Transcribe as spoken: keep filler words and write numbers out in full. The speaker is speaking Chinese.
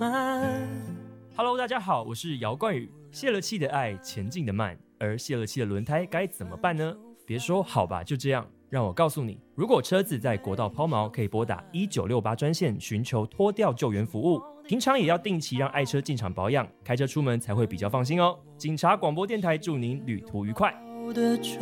慢。 Hello， 大家好，我是姚冠宇。泄了气的爱，前进的慢，而泄了气的轮胎该怎么办呢？别说好吧，就这样。让我告诉你，如果车子在国道抛锚，可以拨打一九六八专线寻求拖吊救援服务。平常也要定期让爱车进厂保养，开车出门才会比较放心哦。警察广播电台祝您旅途愉快。